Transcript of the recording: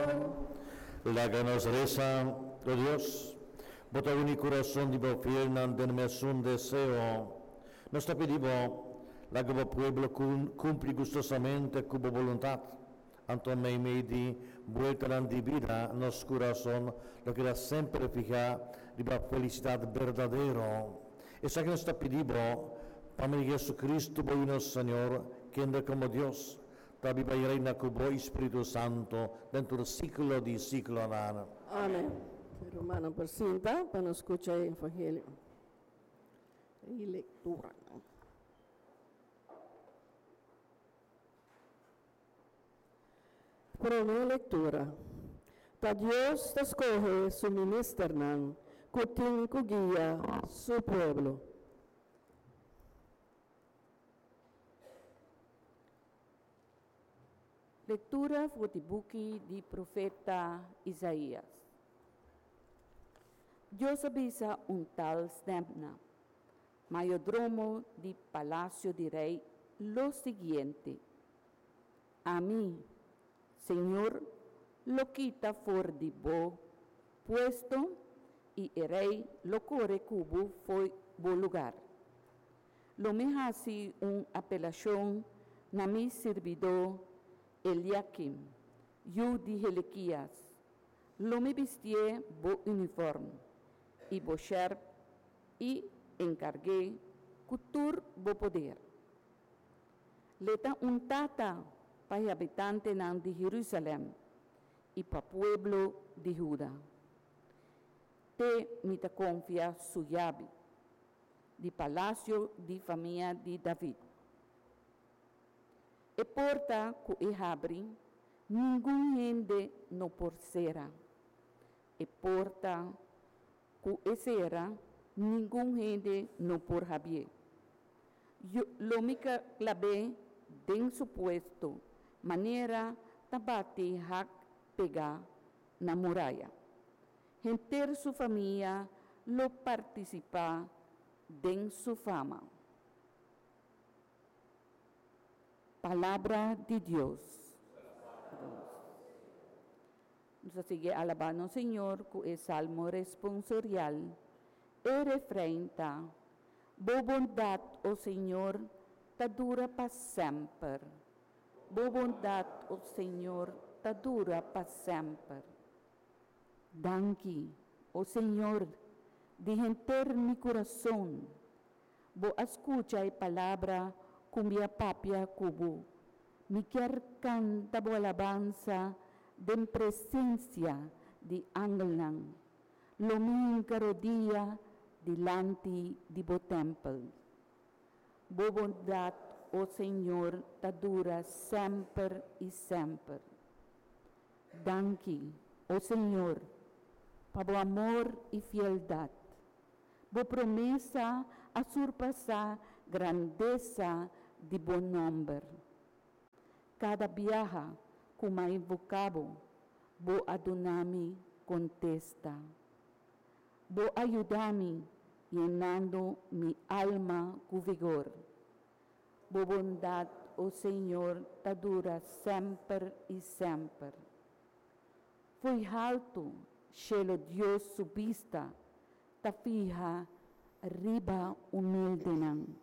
La que nos reza, oh Dios, bota un corazón de fiel en un deseo. Nos te pedimos la que pueblo cumpli gustosamente con voluntad. Anto me di vuelta de vida nos corazón, lo que da siempre fija de la felicidad verdadero. Esa que nos te pedimos, para Jesucristo, bueno Señor, que anda como Dios, Tabi pa reina como Espíritu Santo, dentro del ciclo de ciclo. Amén. Romano presenta para escuchar el Evangelio. Y lectura. Primera lectura. Ta Dios te escoge su ministernan, que guía su pueblo. Lectura Fotibuki di profeta Isaías. Dios avisa tal Stempna, mayordomo di palacio de rey, lo siguiente. A mí, Señor, lo quita for di bo puesto y el rey lo corre cubo fue bo lugar. Lo me hace apelación na mi servidor Eliakim, yo di Helequías, lo me vestie bo uniforme, y bo sherp, y encargué cutur bo poder. Leta tata para habitante de Jerusalén, y pa pueblo de Judá. Te mita confia su llave, di palacio di familia de David. E porta que abre, ninguém gente no por será. E porta que será, ninguém gente no por habie. Lo mica clave den supuesto, maneira tabate hak pegar na muralha. Enter su família lo participar den su fama. Palabra de Dios. Nos sigue alabando al Señor con el salmo responsorial. El refrán está: Bo bondad, oh Señor, ta dura para sempre. Bo bondad, oh Señor, ta dura para sempre. Danke, oh Señor, de enter mi corazón. Bo escucha y palabra cumbia papia cubo, mi quer canta bo alabanza de presencia de Angelan, lo mi encarodía delante de bo templo. Bo bondad, oh Señor, ta dura sempre y sempre. Danke, oh Señor, pa bo amor y fieldad. Bo promesa a surpassar grandeza de bom nombre. Cada viaja como invocabo, bo adonami contesta. Bo ayudami llenando mi alma con vigor. Bo bondad, oh Señor, ta dura sempre y sempre. Foi alto, cielo Dios su vista, ta fija arriba humilde.